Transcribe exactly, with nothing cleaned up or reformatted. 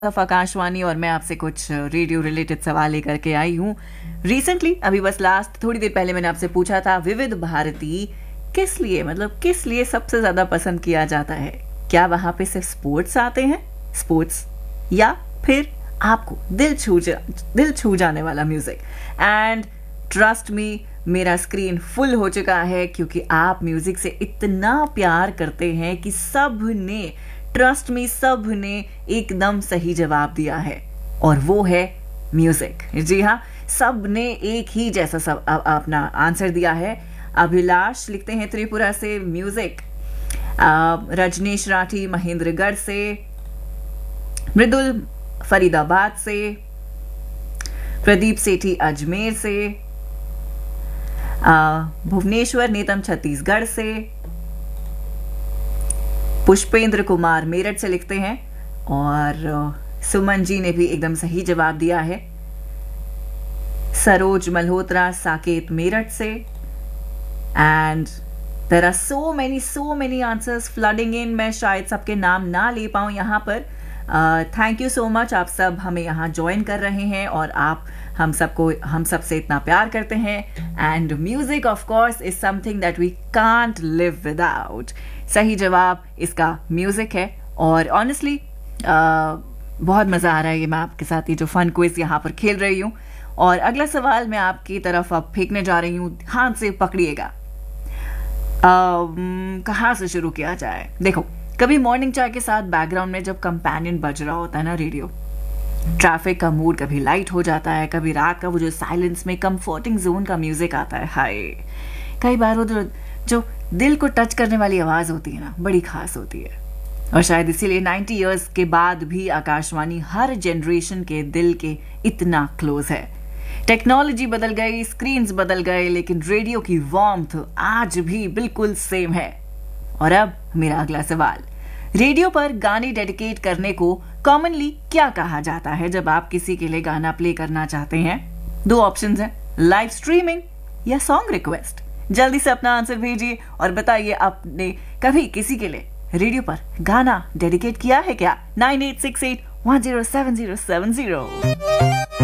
Of Akashvani और मैं आपसे कुछ रेडियो रिलेटेड सवाल लेकर के आई हूँ। रिसेंटली अभी बस लास्ट थोड़ी देर पहले मैंने आपसे पूछा था विविध भारती किस लिए मतलब किस लिए सबसे ज्यादा पसंद किया जाता है। क्या वहां पे सिर्फ स्पोर्ट्स आते हैं, स्पोर्ट्स, या फिर आपको दिल छू जा दिल छू जाने वाला म्यूजिक। एंड ट्रस्ट मी, मेरा स्क्रीन फुल हो चुका है क्योंकि आप म्यूजिक से इतना प्यार करते हैं कि सब ने, ट्रस्ट मी, सब ने एकदम सही जवाब दिया है और वो है म्यूजिक। जी हाँ, सब ने एक ही जैसा सब अ, अपना आंसर दिया है। अभिलाष लिखते हैं त्रिपुरा से म्यूजिक, रजनीश राठी महेंद्रगढ़ से, मृदुल फरीदाबाद से, प्रदीप सेठी अजमेर से, भुवनेश्वर नेतम छत्तीसगढ़ से, पुष्पेंद्र कुमार मेरठ से लिखते हैं और सुमन जी ने भी एकदम सही जवाब दिया है। सरोज मल्होत्रा साकेत मेरठ से। And there are so many so many answers flooding इन। मैं शायद सबके नाम ना ले पाऊं यहाँ पर। थैंक यू सो मच, आप सब हमें यहाँ ज्वाइन कर रहे हैं और आप हम सबको हम सबसे इतना प्यार करते हैं। And music of course is something that we can't live without. सही जवाब इसका म्यूजिक है और ऑनेस्टली बहुत मजा आ रहा है ये मैं आपके साथ ये जो फन क्विज यहाँ पर खेल रही हूँ। और अगला सवाल मैं आपकी तरफ अब फेंकने जा रही हूँ, हाथ से पकड़िएगा। कहाँ से शुरू किया जाए? देखो, कभी मॉर्निंग चाय के साथ बैकग्राउंड में जब कंपेनियन बज रहा होता है ना रेडियो, ट्रैफिक का मूड कभी लाइट हो जाता है, कभी रात का वो जो साइलेंस में कंफर्टिंग जोन का म्यूजिक आता है, हाय कई बार वो जो दिल को टच करने वाली आवाज होती है ना, बड़ी खास होती है। और शायद इसीलिए नाइंटी इयर्स के बाद भी आकाशवाणी हर जनरेशन के दिल के इतना क्लोज है। टेक्नोलॉजी बदल गई, स्क्रीन्स बदल गए, लेकिन रेडियो की वार्मथ आज भी बिल्कुल सेम है। और अब मेरा अगला सवाल, रेडियो पर गाने डेडिकेट करने को कॉमनली क्या कहा जाता है जब आप किसी के लिए गाना प्ले करना चाहते हैं? दो ऑप्शंस हैं, लाइव स्ट्रीमिंग या सॉन्ग रिक्वेस्ट। जल्दी से अपना आंसर भेजिए और बताइए आपने कभी किसी के लिए रेडियो पर गाना डेडिकेट किया है क्या? Nine eight six eight one zero seven zero seven zero.